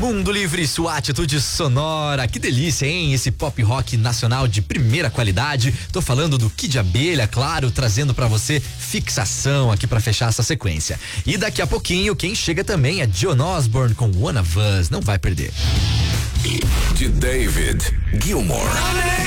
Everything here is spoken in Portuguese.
Mundo Livre, sua atitude sonora. Que delícia, hein? Esse pop rock nacional de primeira qualidade. Tô falando do Kid Abelha, claro, trazendo pra você Fixação aqui pra fechar essa sequência. E daqui a pouquinho, quem chega também é John Osborne com One of Us. Não vai perder. De David Gilmour.